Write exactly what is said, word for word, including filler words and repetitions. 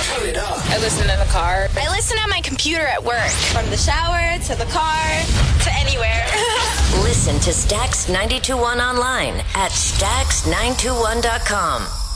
Turn it up. I listen in the car. I listen on my computer at work. From the shower to the car to anywhere. Listen to Stax ninety-two point one online at stax nine two one dot com.